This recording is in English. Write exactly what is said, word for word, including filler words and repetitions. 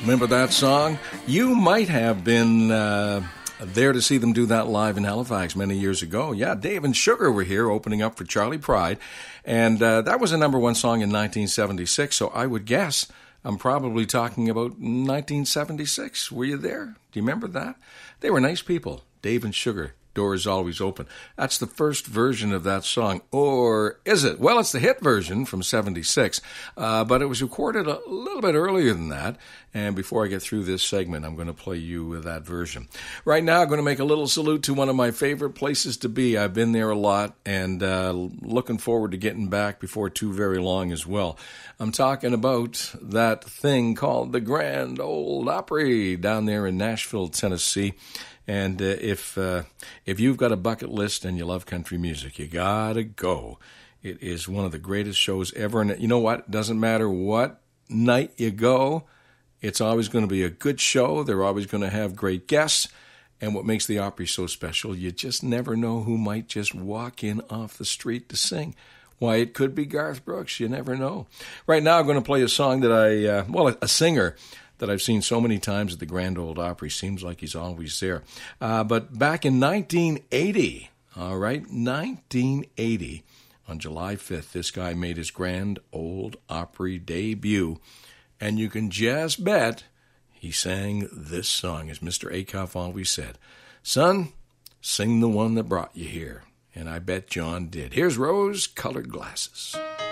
Remember that song? You might have been uh, there to see them do that live in Halifax many years ago. Yeah, Dave and Sugar were here opening up for Charlie Pride. And uh, that was a number one song in nineteen seventy-six, so I would guess I'm probably talking about nineteen seventy-six. Were you there? Do you remember that? They were nice people, Dave and Sugar. Doors Always Open. That's the first version of that song. Or is it? Well, it's the hit version from seventy-six, uh, but it was recorded a little bit earlier than that. And before I get through this segment, I'm going to play you with that version. Right now, I'm going to make a little salute to one of my favorite places to be. I've been there a lot and uh, looking forward to getting back before too very long as well. I'm talking about that thing called the Grand Ole Opry down there in Nashville, Tennessee. And uh, if uh, if you've got a bucket list and you love country music, you gotta go. It is one of the greatest shows ever. And you know what? It doesn't matter what night you go, it's always going to be a good show. They're always going to have great guests. And what makes the Opry so special, you just never know who might just walk in off the street to sing. Why, it could be Garth Brooks. You never know. Right now, I'm going to play a song that I, uh, well, a, a singer that I've seen so many times at the Grand Ole Opry. Seems like he's always there. Uh, but back in nineteen eighty, all right, nineteen eighty, on July fifth, this guy made his Grand Ole Opry debut. And you can just bet he sang this song, as Mister Acuff always said. Son, sing the one that brought you here. And I bet John did. Here's Rose-Colored Glasses.